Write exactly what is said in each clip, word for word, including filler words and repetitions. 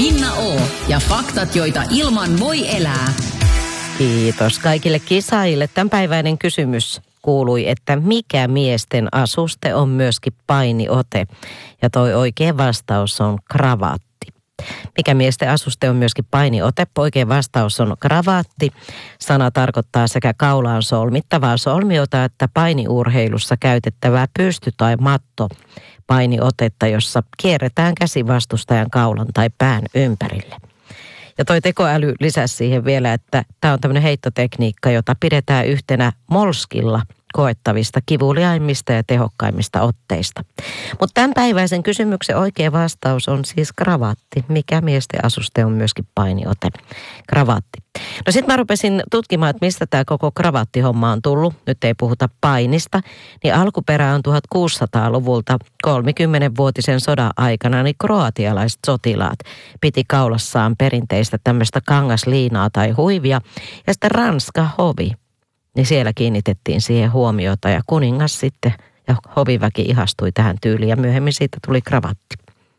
Minna O. ja faktat, joita ilman voi elää. Kiitos kaikille kisaajille. Tämänpäiväinen kysymys kuului, että mikä miesten asuste on myöskin painiote? Ja toi oikea vastaus on kravaatti. Mikä miesten asuste on myöskin painiote? Oikea vastaus on kravaatti. Sana tarkoittaa sekä kaulaan solmittavaa solmiota että painiurheilussa käytettävää pysty- tai matto painiotetta, jossa kierretään käsi vastustajan kaulan tai pään ympärille. Ja toi tekoäly lisäsi siihen vielä, että tämä on tämmöinen heittotekniikka, jota pidetään yhtenä molskilla koettavista kivuliaimmista ja tehokkaimmista otteista. Mutta tämänpäiväisen kysymyksen oikea vastaus on siis kravaatti. Mikä miesten asuste on myöskin painiote? Kravaatti. No sit mä rupesin tutkimaan, että mistä tämä koko kravaattihomma on tullut. Nyt ei puhuta painista. Niin alkuperä on tuhatkuusisataaluvulta kolmekymmenvuotisen sodan aikana, niin kroatialaiset sotilaat piti kaulassaan perinteistä tämmöistä kangasliinaa tai huivia. Ja sitten Ranska hovi. Niin siellä kiinnitettiin siihen huomiota ja kuningas sitten ja hoviväki ihastui tähän tyyliin ja myöhemmin siitä tuli kravatti.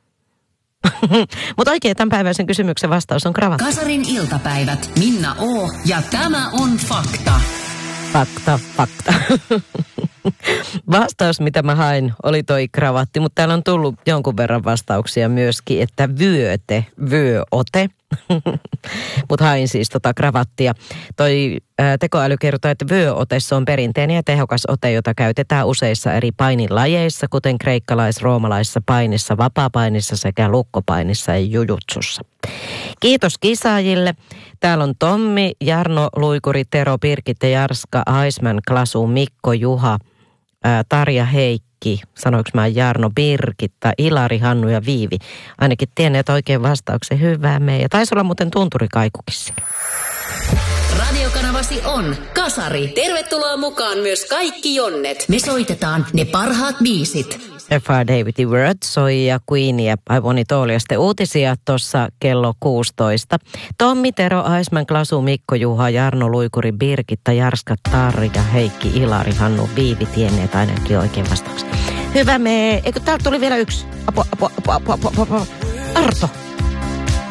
Mutta oikein tämänpäiväisen kysymyksen vastaus on kravatti. Kasarin iltapäivät, Minna O. ja tämä on fakta. Fakta, fakta. Vastaus, mitä mä hain, oli toi kravatti, mutta täällä on tullut jonkun verran vastauksia myöskin, että vyöte, vyöote. Mutta hain siis tota kravattia. Toi ää, tekoäly kertoo, että vyöote on perinteinen ja tehokas ote, jota käytetään useissa eri painilajeissa, kuten kreikkalais-roomalaisessa painissa, vapaapainissa sekä lukkopainissa ja jujutsussa. Kiitos kisaajille. Täällä on Tommi, Jarno, Luikuri, Tero, Birgitte, Jarska, Aisman, Klasu, Mikko, Juha, ää, Tarja, Heikki, sanoinko mä Jarno, Birgitta, Ilari, Hannu ja Viivi. Ainakin tienneet oikein vastauksen. Hyvää meidän. Taisi olla muuten tunturikaikukin. Radiokanavasi on Kasari. Tervetuloa mukaan myös kaikki jonnet. Me soitetaan ne parhaat biisit. F R. David Word soi ja Queen ja I Want It All ja sitten uutisia tuossa kello kuusitoista. Tommi, Tero, Aisman, Klasu, Mikko, Juha, Jarno, Luikuri, Birgitta, Jarska, Tarri ja Heikki, Ilari, Hannu, Viivi tienneet ainakin oikein vastauksen. Hyvä me. Eikö täältä tuli vielä yksi? Apua, apua, apua, apua, apua, apua. Arto.